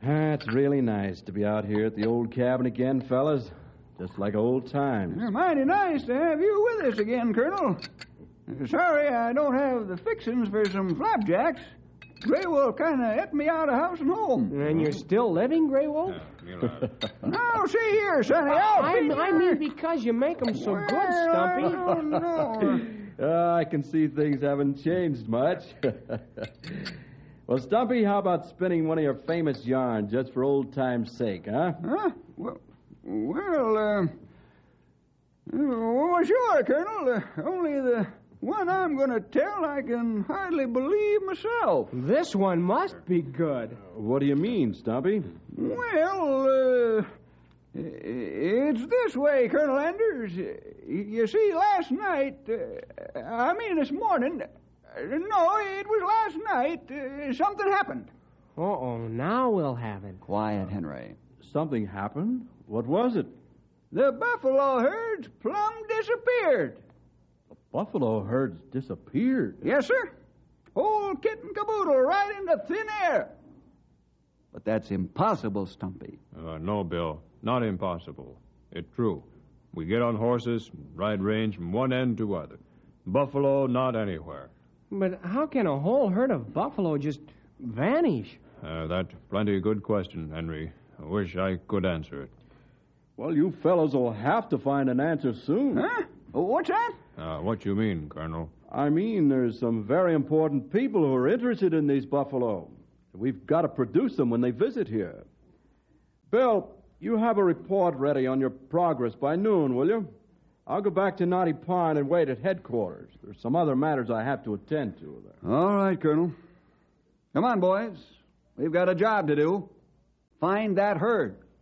It's really nice to be out here at the old cabin again, fellas. Just like old times. Mighty nice to have you with us again, Colonel. Sorry I don't have the fixings for some flapjacks. Grey Wolf kind of ate me out of house and home. And you're still living, Grey Wolf? Now, see here, Sonny. I mean because you make them so good, Stumpy. Oh, no. I can see things haven't changed much. Well, Stumpy, how about spinning one of your famous yarns just for old time's sake, huh? Huh? Well, sure, Colonel. Only the one I'm going to tell I can hardly believe myself. This one must be good. What do you mean, Stumpy? Well, it's this way, Colonel Anders. You see, last night, this morning, no, it was last night, something happened. Uh-oh, now we'll have it. Quiet, Henry. Something happened? What was it? The buffalo herds plumb disappeared. The buffalo herds disappeared? Yes, sir. Whole kit and caboodle right into thin air. But that's impossible, Stumpy. No, Bill. Not impossible. It's true. We get on horses, ride range from one end to other. Buffalo, not anywhere. But how can a whole herd of buffalo just vanish? That's plenty good question, Henry. I wish I could answer it. Well, you fellows will have to find an answer soon. Huh? What's that? What you mean, Colonel? I mean, there's some very important people who are interested in these buffalo. We've got to produce them when they visit here. Bill, you have a report ready on your progress by noon, will you? I'll go back to Knotty Pine and wait at headquarters. There's some other matters I have to attend to there. All right, Colonel. Come on, boys. We've got a job to do. Find that herd.